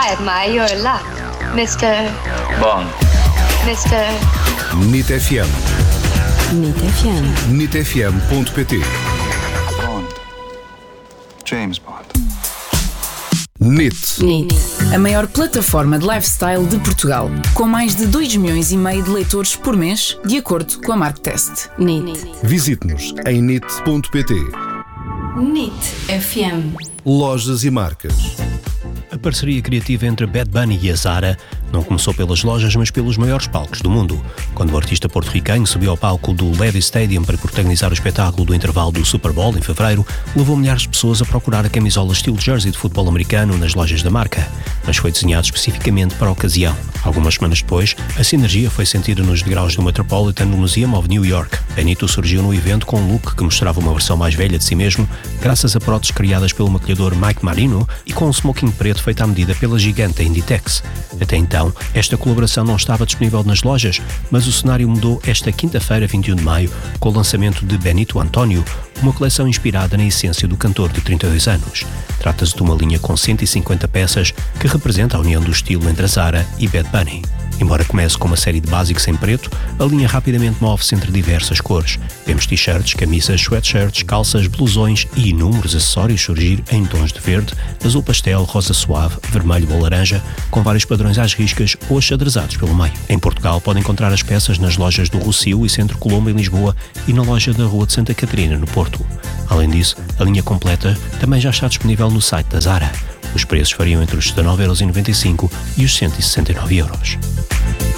admire your luck, Mr. Bond. Mr. NIT FM. NIT FM. nitfm.pt. Bond. James Bond. NIT. A maior plataforma de lifestyle de Portugal, com mais de 2,5 milhões de leitores por mês, de acordo com a Marktest. NIT. Visite-nos em nit.pt. NIT FM. Lojas e marcas. A parceria criativa entre Bad Bunny e a Zara não começou pelas lojas, mas pelos maiores palcos do mundo. Quando o artista porto-riquenho subiu ao palco do Levi's Stadium para protagonizar o espetáculo do intervalo do Super Bowl em fevereiro, levou milhares de pessoas a procurar a camisola estilo jersey de futebol americano nas lojas da marca, mas foi desenhado especificamente para a ocasião. Algumas semanas depois, a sinergia foi sentida nos degraus do Metropolitan Museum of New York. Benito surgiu no evento com um look que mostrava uma versão mais velha de si mesmo, graças a próteses criadas pelo maquilhador Mike Marino e com um smoking preto feito à medida pela gigante Inditex. Até então, esta colaboração não estava disponível nas lojas, mas o cenário mudou esta quinta-feira, 21 de maio, com o lançamento de Benito António, uma coleção inspirada na essência do cantor de 32 anos. Trata-se de uma linha com 150 peças que representa a união do estilo entre a Zara e Bad Bunny. Embora comece com uma série de básicos em preto, a linha rapidamente move-se entre diversas cores. Vemos t-shirts, camisas, sweatshirts, calças, blusões e inúmeros acessórios surgir em tons de verde, azul pastel, rosa suave, vermelho ou laranja, com vários padrões às riscas ou achadrezados pelo meio. Em Portugal pode encontrar as peças nas lojas do Rossio e Centro Colombo em Lisboa e na loja da Rua de Santa Catarina no Porto. Além disso, a linha completa também já está disponível no site da Zara. Os preços variam entre os 19,95€ e os 169€.